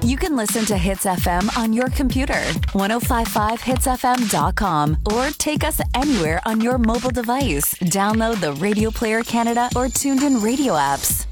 You can listen to Hits FM on your computer, 1055hitsfm.com, or take us anywhere on your mobile device. Download the Radio Player Canada or TuneIn Radio apps.